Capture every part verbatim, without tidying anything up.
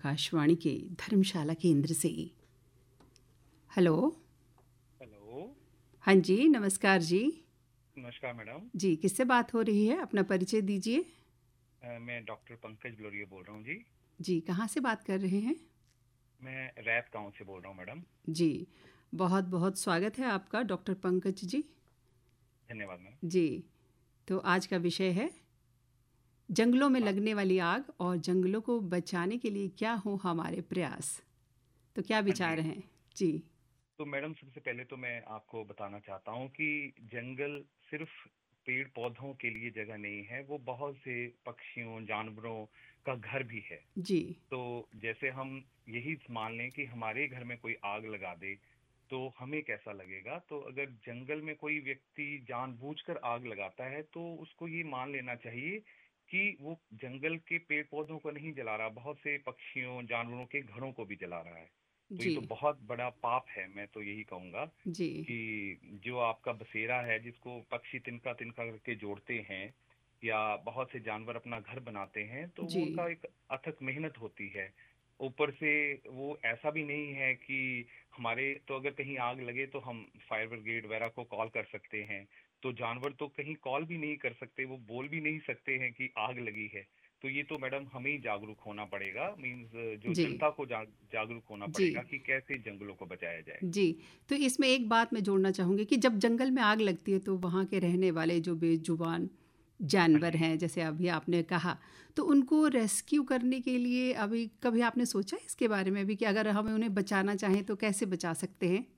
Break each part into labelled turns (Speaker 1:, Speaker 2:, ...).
Speaker 1: आकाशवाणी के धर्मशाला केंद्र से। हेलो।
Speaker 2: हेलो।
Speaker 1: हाँ जी, नमस्कार जी।
Speaker 2: नमस्कार मैडम
Speaker 1: जी, किससे बात हो रही है? अपना परिचय दीजिए।
Speaker 2: अ, मैं डॉक्टर पंकज ब्लोरिया बोल रहा हूँ जी।
Speaker 1: जी, कहाँ से बात कर रहे हैं?
Speaker 2: मैं रैत गांव से बोल रहा हूँ मैडम।
Speaker 1: जी, बहुत बहुत स्वागत है आपका डॉक्टर पंकज जी।
Speaker 2: धन्यवाद मैम।
Speaker 1: जी, तो आज का विषय है जंगलों में
Speaker 2: हाँ
Speaker 1: लगने वाली आग और जंगलों को बचाने के लिए क्या हो हमारे प्रयास। तो क्या
Speaker 2: हाँ जी।
Speaker 1: विचार हैं? जी
Speaker 2: तो मैडम सबसे पहले तो मैं आपको बताना चाहता हूँ कि जंगल सिर्फ पेड़ पौधों के लिए जगह नहीं है, वो बहुत से पक्षियों जानवरों का घर भी है।
Speaker 1: जी
Speaker 2: तो जैसे हम यही मान लें कि हमारे घर में कोई आग लगा दे तो हमें कैसा लगेगा। तो अगर जंगल में कोई व्यक्ति जानबूझकर आग लगाता है तो उसको ये मान लेना चाहिए कि वो जंगल के पेड़ पौधों को नहीं जला रहा, बहुत से पक्षियों जानवरों के घरों को भी जला रहा है। तो ये
Speaker 1: जी
Speaker 2: तो बहुत बड़ा पाप है। मैं तो यही कहूंगा
Speaker 1: जी
Speaker 2: कि जो आपका बसेरा है, जिसको पक्षी तिनका तिनका करके जोड़ते हैं या बहुत से जानवर अपना घर बनाते हैं, तो वो
Speaker 1: जी
Speaker 2: उनका एक अथक मेहनत होती है। ऊपर से वो ऐसा भी नहीं है कि हमारे तो अगर कहीं आग लगे तो हम फायर ब्रिगेड वगैरह को कॉल कर सकते हैं। तो जानवर तो कहीं कॉल भी नहीं कर सकते, वो बोल भी नहीं सकते हैं कि आग लगी है। तो ये तो मैडम हमें ही जागरूक होना पड़ेगा, मीन्स जो
Speaker 1: जी
Speaker 2: जनता को जा, जागरूक होना
Speaker 1: जी
Speaker 2: पड़ेगा कि कैसे जंगलों को बचाया जाए।
Speaker 1: जी। तो इसमें एक बात मैं जोड़ना चाहूँगी कि जब जंगल में आग लगती है तो वहाँ के रहने वाले जो बेजुबान
Speaker 2: हाँ
Speaker 1: जानवर
Speaker 2: जी।
Speaker 1: हैं, जैसे अभी आपने कहा, तो उनको रेस्क्यू करने के लिए अभी कभी आपने सोचा है इसके बारे में भी कि अगर हम उन्हें बचाना चाहें तो कैसे बचा सकते हैं?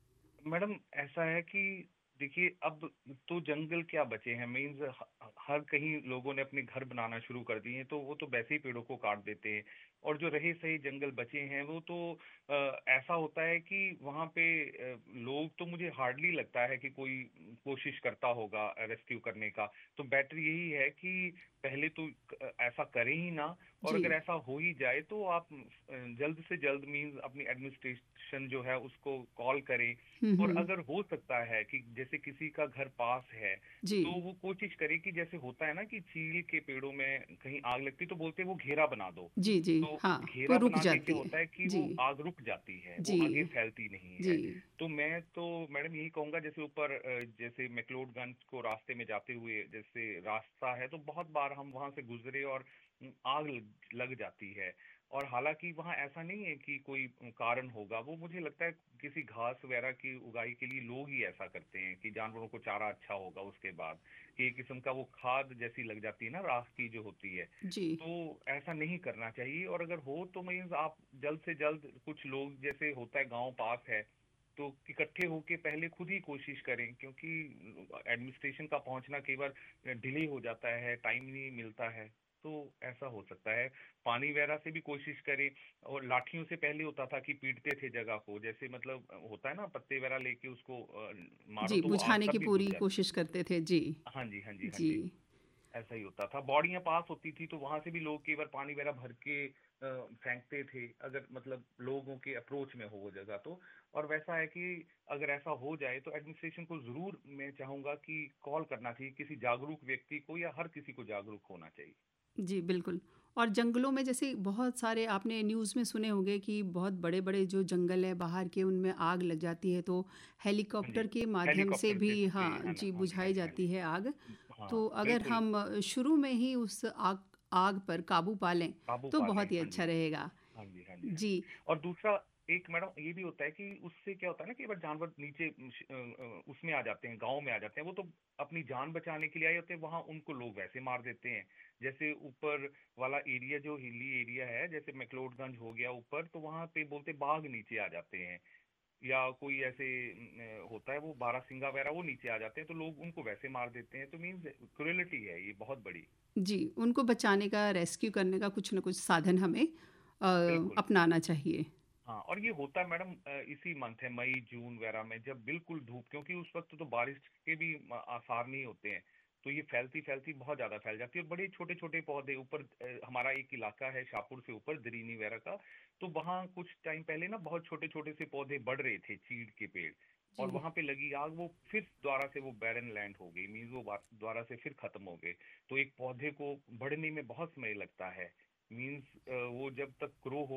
Speaker 2: मैडम ऐसा है कि देखिए, अब तो जंगल क्या बचे हैं, मीन्स हर कहीं लोगों ने अपने घर बनाना शुरू कर दिए हैं, तो वो तो वैसे ही पेड़ों को काट देते हैं। और जो रहे सही जंगल बचे हैं वो तो अ, ऐसा होता है कि वहाँ पे अ, लोग तो मुझे हार्डली लगता है कि कोई कोशिश करता होगा रेस्क्यू करने का। तो बेटर यही है कि पहले तो अ, ऐसा करें ही ना। और
Speaker 1: जी।
Speaker 2: अगर ऐसा हो ही जाए तो आप अ, जल्द से जल्द मीन्स अपनी एडमिनिस्ट्रेशन जो है उसको कॉल करें।
Speaker 1: हुँ,
Speaker 2: और
Speaker 1: हुँ।
Speaker 2: अगर हो सकता है कि जैसे किसी का घर पास है
Speaker 1: जी।
Speaker 2: तो वो कोशिश करे कि जैसे होता है ना कि चील के पेड़ों में कहीं आग लगती तो बोलते हैं वो घेरा बना दो।
Speaker 1: जी, जी।
Speaker 2: तो
Speaker 1: हाँ, वो
Speaker 2: घेरा
Speaker 1: रुक
Speaker 2: बना के क्या
Speaker 1: जाती है।
Speaker 2: होता है कि
Speaker 1: जी,
Speaker 2: वो आग रुक जाती है, वो
Speaker 1: जी,
Speaker 2: आगे फैलती नहीं
Speaker 1: जी।
Speaker 2: है। तो मैं तो मैडम यही कहूंगा, जैसे ऊपर अ, जैसे मैक्लोडगंज को रास्ते में जाते हुए जैसे रास्ता है, तो बहुत बार हम वहां से गुजरे और अम, आग लग लग जाती है। और हालांकि वहाँ ऐसा नहीं है कि कोई कारण होगा, वो मुझे लगता है किसी घास वगैरह की उगाई के लिए लोग ही ऐसा करते हैं कि जानवरों को चारा अच्छा होगा। उसके बाद कि एक किस्म का वो खाद जैसी लग जाती है ना, राख की जो होती है।
Speaker 1: जी,
Speaker 2: तो ऐसा नहीं करना चाहिए। और अगर हो तो मीन्स आप जल्द से जल्द, कुछ लोग जैसे होता है गांव पास है तो इकट्ठे होके पहले खुद ही कोशिश करें, क्योंकि एडमिनिस्ट्रेशन का पहुंचना कई बार डिले हो जाता है, टाइम नहीं मिलता है। तो ऐसा हो सकता है। पानी वगैरह से भी कोशिश करें। और लाठियों से पहले होता था कि पीटते थे जगह को, जैसे मतलब होता है ना, पत्ते वगैरह लेके उसको अ, मारो
Speaker 1: जी,
Speaker 2: तो वो आग
Speaker 1: बुझाने
Speaker 2: तब
Speaker 1: की
Speaker 2: भी बुझ
Speaker 1: पूरी
Speaker 2: जाती।
Speaker 1: कोशिश करते थे। जी,
Speaker 2: हाँ जी, हाँ जी, हाँ
Speaker 1: जी,
Speaker 2: जी। ऐसा ही होता था। बॉडियां पास होती थी तो वहां से भी लोग कई बार पानी वगैरह भर के अ, फेंकते थे, अगर मतलब लोगों के अप्रोच में हो वो जगह तो। और वैसा है कि अगर ऐसा हो जाए तो एडमिनिस्ट्रेशन को जरूर मैं चाहूंगा कि कॉल करना चाहिए किसी जागरूक व्यक्ति को, या हर किसी को जागरूक होना चाहिए।
Speaker 1: जी, बिल्कुल। और जंगलों में जैसे बहुत सारे आपने न्यूज़ में सुने होंगे कि बहुत बड़े-बड़े जो जंगल हैं बाहर के, उनमें आग लग जाती है तो
Speaker 2: हाँ जी।
Speaker 1: हेलीकॉप्टर के माध्यम से
Speaker 2: हेलीकॉप्टर
Speaker 1: भी
Speaker 2: से से
Speaker 1: हाँ
Speaker 2: है ना।
Speaker 1: जी,
Speaker 2: हाँ जी, हाँ
Speaker 1: बुझाई
Speaker 2: जी, हाँ
Speaker 1: जाती
Speaker 2: जी।
Speaker 1: है आग।
Speaker 2: हाँ
Speaker 1: तो अगर
Speaker 2: बिल्कुल।
Speaker 1: हम अ, शुरू में ही उस आग आग पर काबू पा लें
Speaker 2: काबू
Speaker 1: तो
Speaker 2: पा लें।
Speaker 1: बहुत ही
Speaker 2: हाँ
Speaker 1: अच्छा
Speaker 2: जी,
Speaker 1: रहेगा।
Speaker 2: हाँ जी, हाँ जी, हाँ जी।
Speaker 1: जी,
Speaker 2: और दूसरा एक मैडम ये भी होता है कि उससे क्या होता है ना कि अगर जानवर नीचे अम, श- अ, अ, उसमें आ जाते हैं, गांव में आ जाते हैं, वो तो अपनी जान बचाने के लिए आए होते हैं, वहां उनको लोग वैसे मार देते हैं। जैसे ऊपर वाला एरिया जो हिली एरिया है, जैसे मैक्लोडगंज हो गया ऊपर, तो वहां पे बोलते बाघ नीचे आ जाते हैं। या कोई ऐसे अम, होता है वो बारहसिंगा वगैरह, वो नीचे आ जाते हैं तो लोग उनको वैसे मार देते हैं। तो मीन्स क्रुएलिटी है ये बहुत बड़ी।
Speaker 1: जी, उनको बचाने का, रेस्क्यू करने का कुछ न कुछ साधन हमें अ,
Speaker 2: बिल्कुल।
Speaker 1: अपनाना चाहिए।
Speaker 2: हाँ, और ये होता है मैडम अ, इसी मंथ है, मई जून वगैरह में, जब बिल्कुल धूप, क्योंकि उस वक्त तो बारिश के भी म- आसार नहीं होते हैं। तो ये फैलती फैलती बहुत ज्यादा फैल जाती है। और बड़े छोटे छोटे पौधे ऊपर अ, हमारा एक इलाका है शाहपुर से ऊपर दरीनी वगैरह का, तो वहाँ कुछ टाइम पहले ना बहुत छोटे छोटे से पौधे बढ़ रहे थे, चीड़ के पेड़। और
Speaker 1: जी,
Speaker 2: वहां पे लगी आग, वो फिर दोबारा से वो बैरन लैंड हो गई, मीन्स वो बा- दोबारा से फिर खत्म हो गए। तो एक पौधे को बढ़ने में बहुत समय लगता है। मीन्स वो जब तक ग्रो